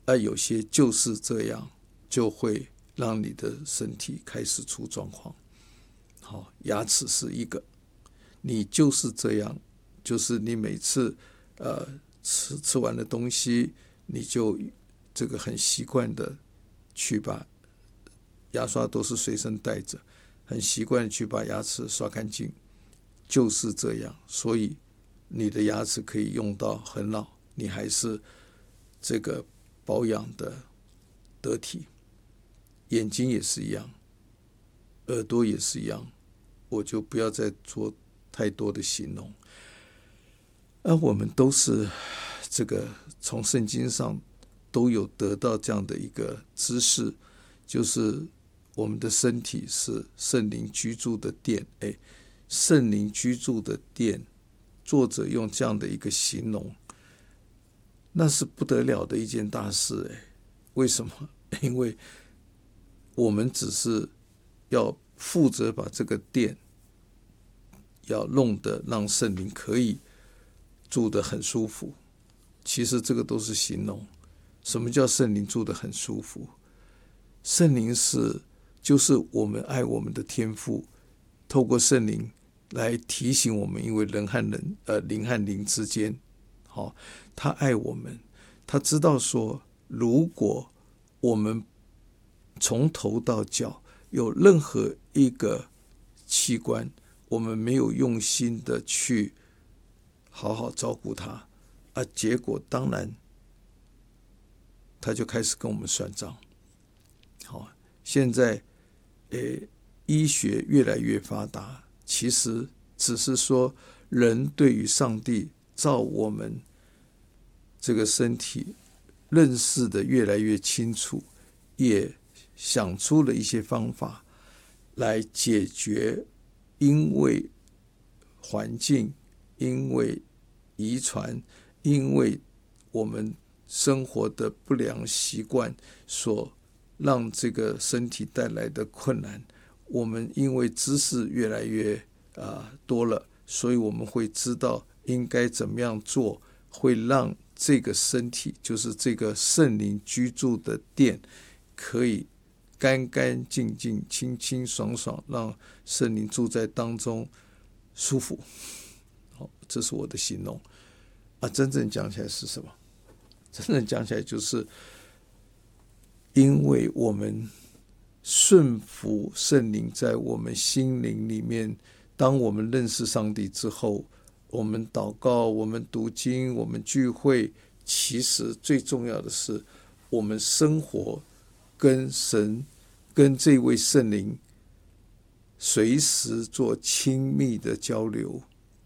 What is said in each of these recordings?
有些就是这样，就会让你的身体开始出状况。好，牙齿是一个，你就是这样，就是你每次吃完的东西，你就这个很习惯的去把牙刷都是随身带着，很习惯的去把牙齿刷干净，就是这样。所以你的牙齿可以用到很老，你还是这个保养的得体。眼睛也是一样，耳朵也是一样，我就不要再做太多的形容。我们都是这个从圣经上都有得到这样的一个知识，就是我们的身体是圣灵居住的殿。圣灵居住的殿，作者用这样的一个形容，那是不得了的一件大事。为什么？因为我们只是要负责把这个殿要弄得让圣灵可以住得很舒服。其实这个都是形容。什么叫圣灵住得很舒服？圣灵就是我们爱我们的天父，透过圣灵来提醒我们，因为人和人灵和灵之间，他爱我们，他知道说，如果我们从头到脚有任何一个器官我们没有用心的去好好照顾它，结果当然他就开始跟我们算账。好，现在医学越来越发达，其实只是说人对于上帝造我们这个身体认识的越来越清楚，也想出了一些方法来解决因为环境、因为遗传、因为我们生活的不良习惯所让这个身体带来的困难。我们因为知识越来越多了，所以我们会知道应该怎么样做，会让这个身体，就是这个圣灵居住的殿，可以干干净净、清清爽爽，让圣灵住在当中舒服。这是我的形容。真正讲起来是什么？真正讲起来就是因为我们顺服圣灵在我们心灵里面，当我们认识上帝之后，我们祷告，我们读经，我们聚会，其实最重要的是我们生活跟神跟这位圣灵随时做亲密的交流。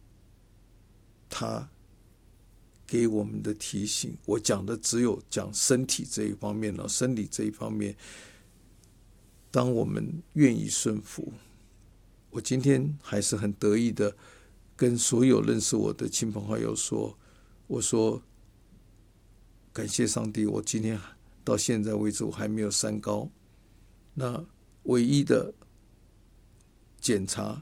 他给我们的提醒，我讲的只有讲身体这一方面了。生理这一方面，当我们愿意顺服，我今天还是很得意的跟所有认识我的亲朋好友说，我说感谢上帝，我今天到现在为止我还没有三高。那唯一的检查，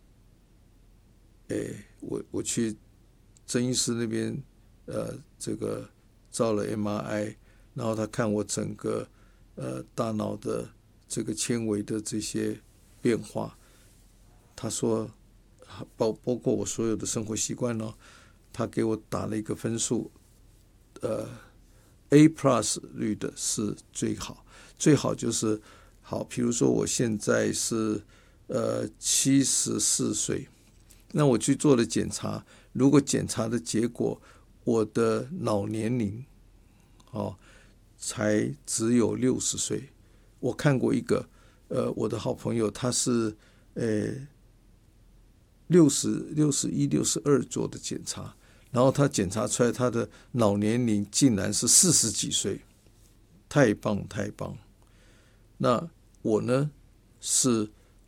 我去曾医师那边这个照了 MRI， 然后他看我整个大脑的这个纤维的这些变化，他说包括我所有的生活习惯呢，他给我打了一个分数，A+ 率的是最好，最好就是好。比如说我现在是74岁，那我去做了检查，如果检查的结果我的脑年龄才只有60岁。我看过一个我的好朋友，他是60、61、62做的检查，然后他检查出来他的脑年龄竟然是40几岁，太棒太棒。那我呢是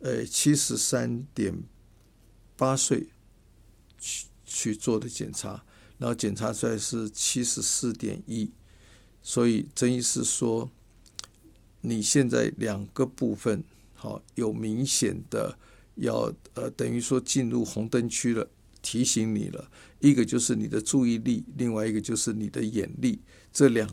73.8岁去做的检查，然后检查出来是74.1，所以曾医师说你现在2个部分有明显的要等于说进入红灯区了，提醒你了。一个就是你的注意力，另外一个就是你的眼力，这2